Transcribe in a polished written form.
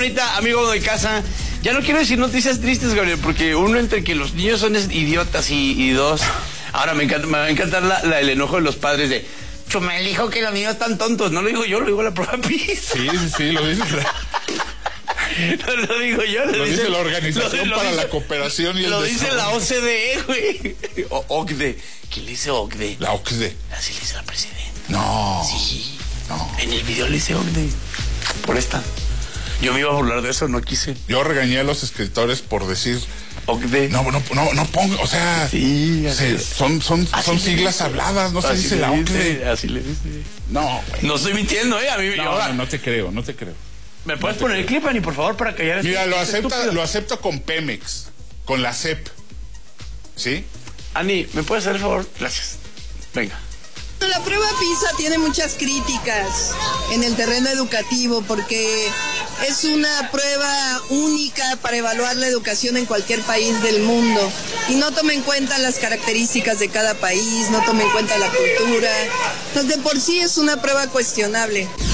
Anita, amigo de casa. Ya no quiero decir noticias tristes, Gabriel, porque uno, entre que los niños son idiotas y dos, ahora me va a encantar el enojo de los padres de Chumel dijo que los niños están tontos. No lo digo yo, lo digo la prueba PIS. Sí, lo dice. No lo digo yo, lo dice la Organización para la Cooperación y el Desarrollo. Lo dice la OCDE, güey. OCDE. ¿Quién le dice OCDE? La OCDE. Así le dice la presidenta. No. Sí. No. En el video le dice OCDE. Por esta. Yo me iba a burlar de eso, no quise. Yo regañé a los escritores por decir OCDE. No pongo, o sea, sí, son siglas habladas, no se dice la OCDE. Así le dice. No, güey. No estoy mintiendo, a mí. No te creo. ¿Me puedes poner el clip, Ani, por favor, para callar? Mira, lo acepto con Pemex, con la CEP. ¿Sí? Ani, ¿me puedes hacer el favor? Gracias. Venga. La prueba PISA tiene muchas críticas en el terreno educativo porque es una prueba única para evaluar la educación en cualquier país del mundo y no toma en cuenta las características de cada país, no toma en cuenta la cultura. Entonces, de por sí es una prueba cuestionable.